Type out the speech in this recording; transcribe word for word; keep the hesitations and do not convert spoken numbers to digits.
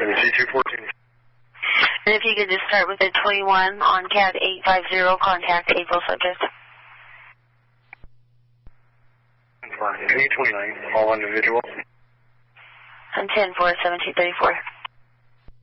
W C two fourteen. And if you could just start with a twenty-one on C A D eight five zero, contact April subject. eight twenty-nine, all individual. And ten four seventeen thirty-four.